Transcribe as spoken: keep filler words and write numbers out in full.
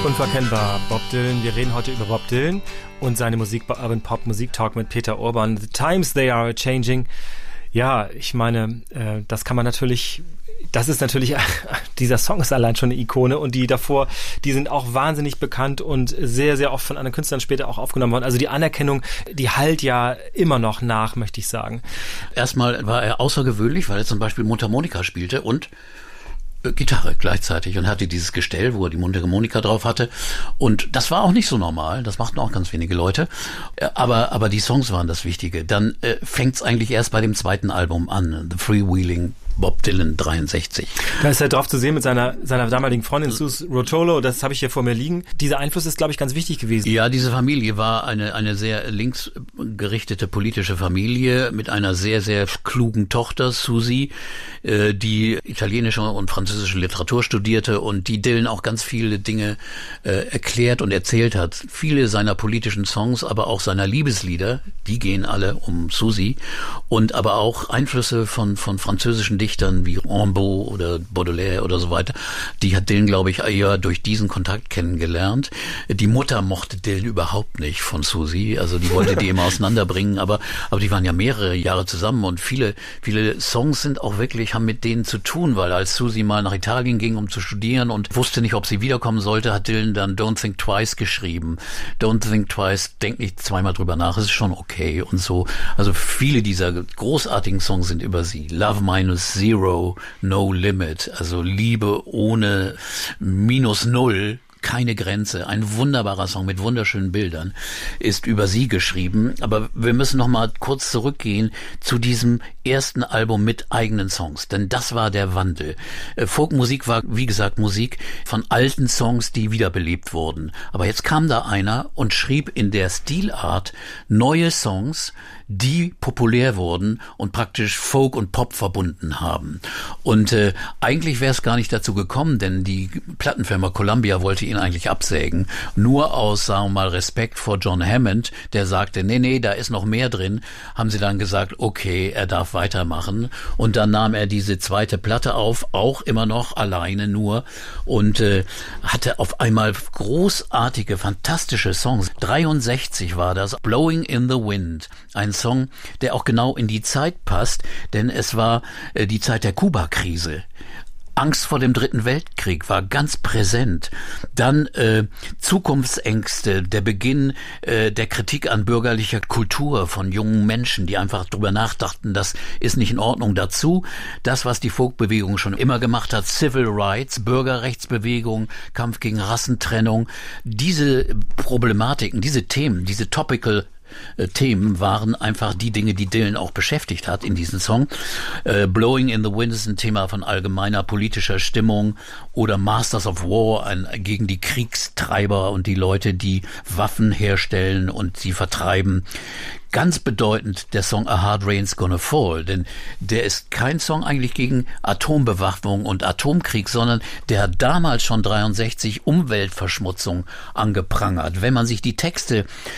Unverkennbar, Bob Dylan. Wir reden heute über Bob Dylan und seine Musik bei Urban Pop Musik Talk mit Peter Urban. The times they are changing. Ja, ich meine, äh, das kann man natürlich, das ist natürlich, dieser Song ist allein schon eine Ikone und die davor, die sind auch wahnsinnig bekannt und sehr, sehr oft von anderen Künstlern später auch aufgenommen worden. Also die Anerkennung, die hallt ja immer noch nach, möchte ich sagen. Erstmal war er außergewöhnlich, weil er zum Beispiel Mundharmonika spielte und Gitarre gleichzeitig und hatte dieses Gestell, wo er die Mundharmonika drauf hatte, und das war auch nicht so normal, das machten auch ganz wenige Leute, aber aber die Songs waren das Wichtige. Dann äh, fängt's eigentlich erst bei dem zweiten Album an, The Freewheeling Bob Dylan dreiundsechzig. Da ist er drauf zu sehen mit seiner seiner damaligen Freundin Suze Rotolo, das habe ich hier vor mir liegen. Dieser Einfluss ist, glaube ich, ganz wichtig gewesen. Ja, diese Familie war eine eine sehr linksgerichtete politische Familie mit einer sehr, sehr klugen Tochter, Susie, äh, die italienische und französische Literatur studierte und die Dylan auch ganz viele Dinge äh, erklärt und erzählt hat. Viele seiner politischen Songs, aber auch seiner Liebeslieder, die gehen alle um Susie, und aber auch Einflüsse von von französischen Dichtern wie Rimbaud oder Baudelaire oder so weiter, die hat Dylan, glaube ich, eher durch diesen Kontakt kennengelernt. Die Mutter mochte Dylan überhaupt nicht von Susie, also die wollte die immer auseinanderbringen, aber aber die waren ja mehrere Jahre zusammen und viele viele Songs sind auch wirklich, haben mit denen zu tun, weil als Susie mal nach Italien ging, um zu studieren und wusste nicht, ob sie wiederkommen sollte, hat Dylan dann Don't Think Twice geschrieben. Don't Think Twice, denk nicht zweimal drüber nach, es ist schon okay und so. Also viele dieser großartigen Songs sind über sie. Love Minus Zero, No Limit, also Liebe ohne minus null, keine Grenze, ein wunderbarer Song mit wunderschönen Bildern, ist über sie geschrieben. Aber wir müssen noch mal kurz zurückgehen zu diesem ersten Album mit eigenen Songs, denn das war der Wandel. Folkmusik war, wie gesagt, Musik von alten Songs, die wiederbelebt wurden. Aber jetzt kam da einer und schrieb in der Stilart neue Songs, die populär wurden und praktisch Folk und Pop verbunden haben. Und äh, eigentlich wäre es gar nicht dazu gekommen, denn die Plattenfirma Columbia wollte ihn eigentlich absägen. Nur aus, sagen wir mal, Respekt vor John Hammond, der sagte, nee, nee, da ist noch mehr drin, haben sie dann gesagt, okay, er darf weitermachen. Und dann nahm er diese zweite Platte auf, auch immer noch alleine nur, und äh, hatte auf einmal großartige, fantastische Songs. dreiundsechzig war das, Blowing in the Wind, ein Song, der auch genau in die Zeit passt, denn es war äh, die Zeit der Kuba-Krise. Angst vor dem Dritten Weltkrieg war ganz präsent. Dann äh, Zukunftsängste, der Beginn äh, der Kritik an bürgerlicher Kultur von jungen Menschen, die einfach drüber nachdachten, das ist nicht in Ordnung. Dazu das, was die Folkbewegung schon immer gemacht hat, Civil Rights, Bürgerrechtsbewegung, Kampf gegen Rassentrennung. Diese Problematiken, diese Themen, diese Topical Themen waren einfach die Dinge, die Dylan auch beschäftigt hat in diesem Song. Äh, Blowing in the Wind ist ein Thema von allgemeiner politischer Stimmung, oder Masters of War, ein, gegen die Kriegstreiber und die Leute, die Waffen herstellen und sie vertreiben. Ganz bedeutend der Song A Hard Rain's Gonna Fall, denn der ist kein Song eigentlich gegen Atombewaffnung und Atomkrieg, sondern der hat damals schon dreiundsechzig Umweltverschmutzung angeprangert. Wenn man sich die Texte